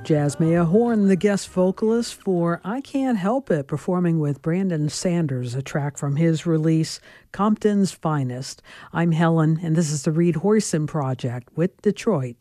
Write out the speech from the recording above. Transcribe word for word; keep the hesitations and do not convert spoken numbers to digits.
Jasmia Horn, the guest vocalist for I Can't Help It, performing with Brandon Sanders, a track from his release, Compton's Finest. I'm Helen, and this is the Reed Hoyson Project with Detroit.